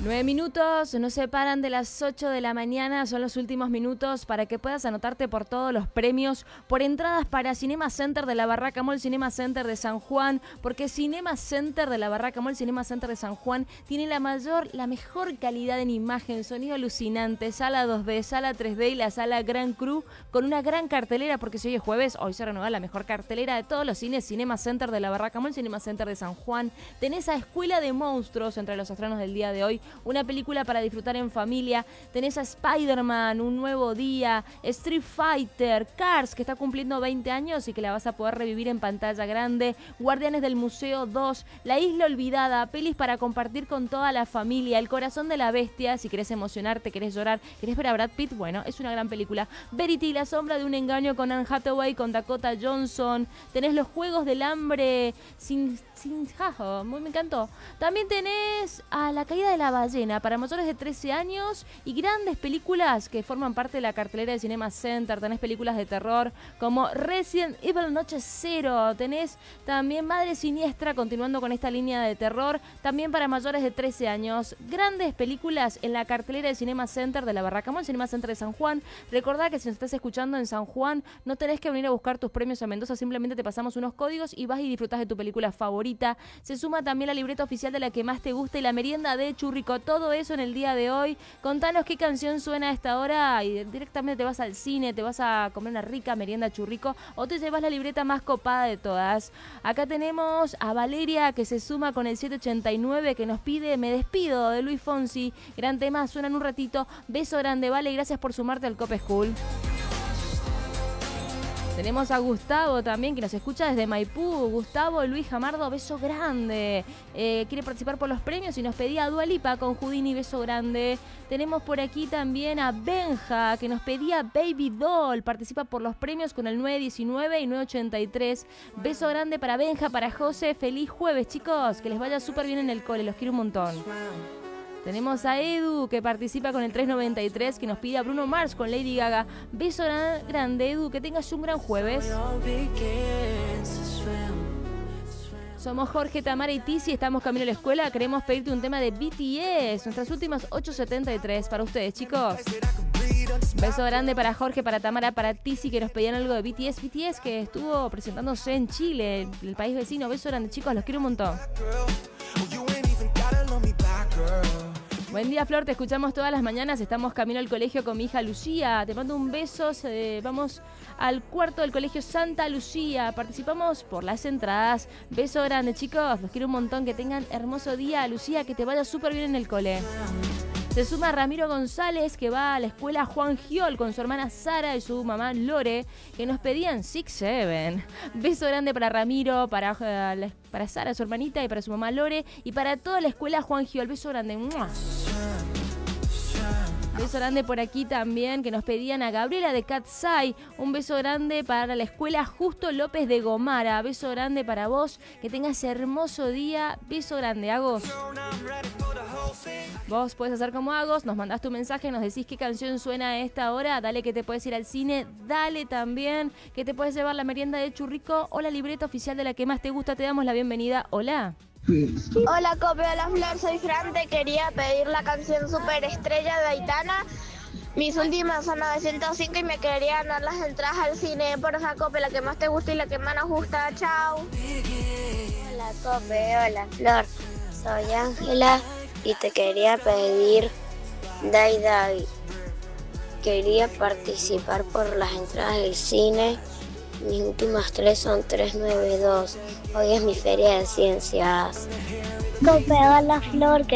9 minutos nos separan de las 8 de la mañana, son los últimos minutos para que puedas anotarte por todos los premios, por entradas para Cinema Center de la Barraca Mall, Cinema Center de San Juan, porque Cinema Center de la Barraca Mall, Cinema Center de San Juan tiene la mejor calidad en imagen, sonido alucinante, sala 2D, sala 3D y la sala Gran Cru con una gran cartelera, porque si hoy es jueves, hoy se renueva la mejor cartelera de todos los cines, Cinema Center de la Barraca Mall, Cinema Center de San Juan. Tenés a Escuela de Monstruos entre los estrenos del día de hoy, una película para disfrutar en familia. Tenés a Spider-Man, Un Nuevo Día, Street Fighter, Cars, que está cumpliendo 20 años y que la vas a poder revivir en pantalla grande, Guardianes del Museo 2, La Isla Olvidada, pelis para compartir con toda la familia, El Corazón de la Bestia, si querés emocionarte, querés llorar, querés ver a Brad Pitt, bueno, es una gran película. Verity, La Sombra de un Engaño con Anne Hathaway, con Dakota Johnson. Tenés Los Juegos del Hambre sin jajo, me encantó. También tenés a La Caída de la Ballena para mayores de 13 años y grandes películas que forman parte de la cartelera de Cinema Center. Tenés películas de terror como Resident Evil Noche Cero. Tenés también Madre Siniestra, continuando con esta línea de terror, también para mayores de 13 años. Grandes películas en la cartelera de Cinema Center de la Barraca Mall, Cinema Center de San Juan. Recordá que si nos estás escuchando en San Juan, no tenés que venir a buscar tus premios a Mendoza, simplemente te pasamos unos códigos y vas y disfrutás de tu película favorita. Se suma también la libreta oficial de la que más te gusta y la merienda de Churrico. Todo eso en el día de hoy. Contanos qué canción suena a esta hora y directamente te vas al cine, te vas a comer una rica merienda Churrico o te llevas la libreta más copada de todas. Acá tenemos a Valeria que se suma con el 789 que nos pide Me Despido de Luis Fonsi. Gran tema, suena en un ratito. Beso grande, Vale, y gracias por sumarte al Cop School. Tenemos a Gustavo también, que nos escucha desde Maipú. Gustavo Luis Jamardo, beso grande. Quiere participar por los premios y nos pedía a Dua Lipa con Houdini, beso grande. Tenemos por aquí también a Benja, que nos pedía Baby Doll. Participa por los premios con el 919 y 983. Beso grande para Benja, para José. Feliz jueves, chicos. Que les vaya súper bien en el cole, los quiero un montón. Tenemos a Edu que participa con el 393 que nos pide a Bruno Mars con Lady Gaga. Beso grande, Edu, que tengas un gran jueves. Somos Jorge, Tamara y Tizi, estamos camino a la escuela. Queremos pedirte un tema de BTS, nuestras últimas 8.73 para ustedes, chicos. Beso grande para Jorge, para Tamara, para Tizi, que nos pedían algo de BTS. BTS que estuvo presentándose en Chile, el país vecino. Beso grande, chicos, los quiero un montón. Buen día, Flor, te escuchamos todas las mañanas, estamos camino al colegio con mi hija Lucía, te mando un beso, vamos al cuarto del colegio Santa Lucía, participamos por las entradas, beso grande, chicos, los quiero un montón, que tengan hermoso día, Lucía, que te vaya súper bien en el cole. Se suma Ramiro González, que va a la escuela Juan Giol con su hermana Sara y su mamá Lore, que nos pedían 6-7. Beso grande para Ramiro, para Sara, su hermanita, y para su mamá Lore, y para toda la escuela Juan Giol. Beso grande. ¡Mua! Beso grande por aquí también, que nos pedían a Gabriela de Catsai. Un beso grande para la escuela Justo López de Gomara. Beso grande para vos, que tengas hermoso día. Beso grande, Agos. Vos podés hacer como Agos, nos mandás tu mensaje, nos decís qué canción suena a esta hora. Dale que te puedes ir al cine, dale también que te puedes llevar la merienda de Churrico o la libreta oficial de la que más te gusta. Te damos la bienvenida. Hola. Hola, Cope, hola Flor, soy Fran, te quería pedir la canción Superestrella de Aitana. Mis últimas son 905 y me querían dar las entradas al cine. Porfa, Cope, la que más te gusta y la que más nos gusta. Chao. Hola, Cope, hola Flor, soy Ángela y te quería pedir Day Day. Quería participar por las entradas del cine. Mis últimas 3 son 392. Hoy es mi feria de ciencias. Cope, hola Flor.